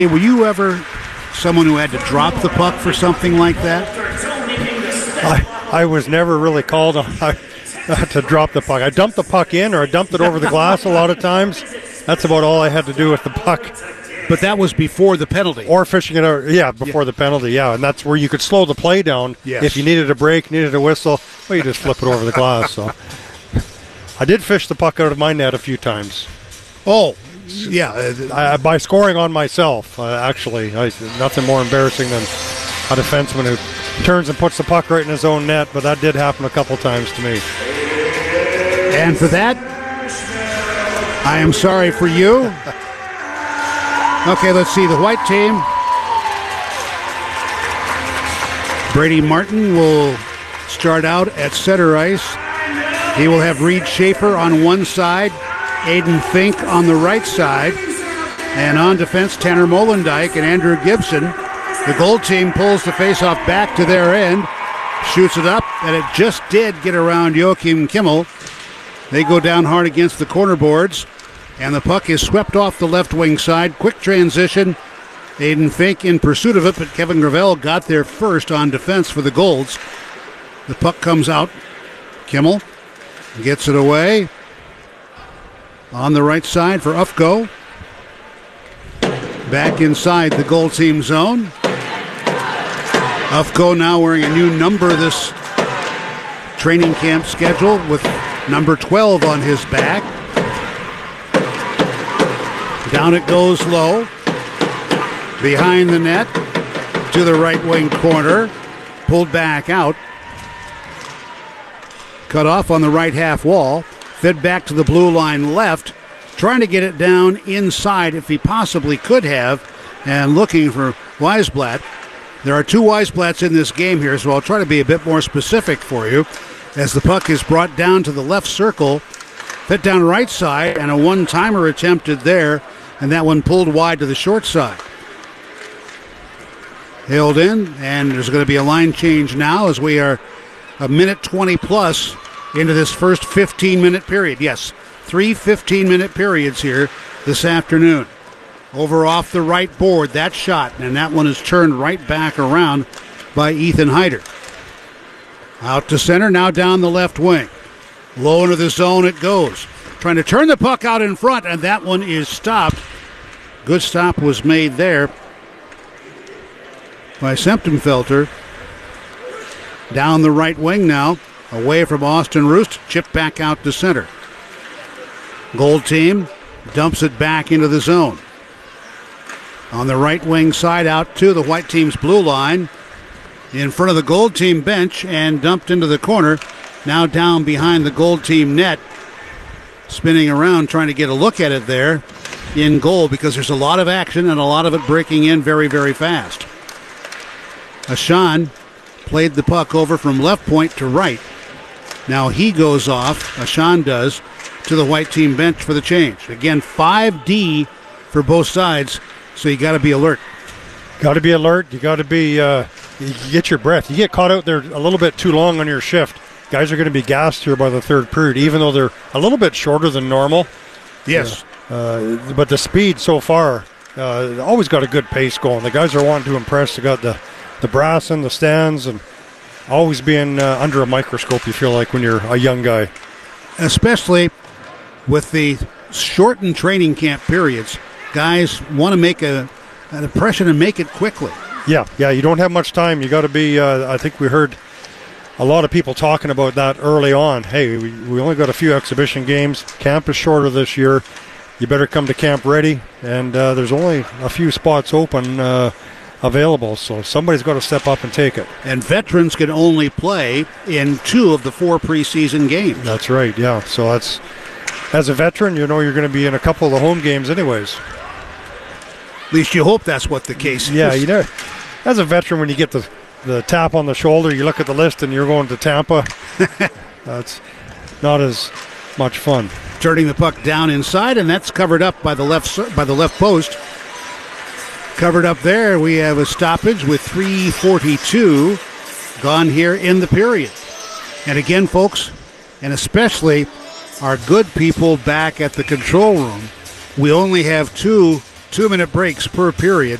Hey, were you ever someone who had to drop the puck for something like that? I was never really called on to drop the puck. I dumped the puck in, or I dumped it over the glass a lot of times. That's about all I had to do with the puck. But that was before the penalty. Or fishing it out, before the penalty, and that's where you could slow the play down. Yes. If you needed a break, needed a whistle, well, you just flip it over the glass. So I did fish the puck out of my net a few times. Oh, yeah. By scoring on myself, actually. Nothing more embarrassing than a defenseman who turns and puts the puck right in his own net, but that did happen a couple times to me. And for that, I am sorry for you. Okay, let's see. The white team. Brady Martin will start out at center ice. He will have Reed Schaefer on one side, Aiden Fink on the right side, and on defense, Tanner Molendijk and Andrew Gibson. The gold team pulls the faceoff back to their end, shoots it up, and it just did get around Joachim Kimmel. They go down hard against the corner boards, and the puck is swept off the left wing side. Quick transition. Aiden Fink in pursuit of it, but Kevin Gravel got there first on defense for the Golds. The puck comes out. Kimmel gets it away. On the right side for Ufko. Back inside the goal team zone. Ufko now wearing a new number this training camp schedule with number 12 on his back. Down it goes low. Behind the net to the right wing corner. Pulled back out. Cut off on the right half wall. Fed back to the blue line left. Trying to get it down inside if he possibly could have. And looking for Weisblatt. There are two Weisblatts in this game here, so I'll try to be a bit more specific for you. As the puck is brought down to the left circle. Fed down right side, and a one-timer attempted there. And that one pulled wide to the short side. Held in, and there's going to be a line change now as we are a minute 20 plus into this first 15-minute period. Yes, 3 15-minute periods here this afternoon. Over off the right board, that shot, and that one is turned right back around by Ethan Heider. Out to center, now down the left wing. Low into the zone it goes. Trying to turn the puck out in front, and that one is stopped. Good stop was made there by Septemfelter. Down the right wing now, away from Austin Roost, chipped back out to center. Gold team dumps it back into the zone. On the right wing side out to the white team's blue line. In front of the gold team bench and dumped into the corner. Now down behind the gold team net. Spinning around trying to get a look at it there in goal because there's a lot of action and a lot of it breaking in very, very fast. Ashan played the puck over from left point to right. Now he goes off, Ashan does, to the white team bench for the change. Again, 5D for both sides, so you got to be alert. Got to be alert. You got to be, you get your breath. You get caught out there a little bit too long on your shift. Guys are going to be gassed here by the third period, even though they're a little bit shorter than normal. Yes. But the speed so far, always got a good pace going. The guys are wanting to impress. They got the brass and the stands, and always being under a microscope, you feel like, when you're a young guy. Especially with the shortened training camp periods, guys want to make an impression and make it quickly. Yeah, you don't have much time. You got to be, I think we heard a lot of people talking about that early on. Hey, we only got a few exhibition games. Camp is shorter this year. You better come to camp ready. And there's only a few spots open available, so somebody's got to step up and take it. And veterans can only play in 2 of the 4 preseason games. That's right, yeah. So that's, as a veteran, you know you're going to be in a couple of the home games anyways. At least you hope that's what the case is. Yeah, you know, as a veteran, when you get the tap on the shoulder, you look at the list and you're going to Tampa. That's not as much fun. Turning the puck down inside, and that's covered up by the left post. Covered up there, we have a stoppage with 3:42 gone here in the period. And again, folks, and especially our good people back at the control room, we only have 2 2-minute breaks per period.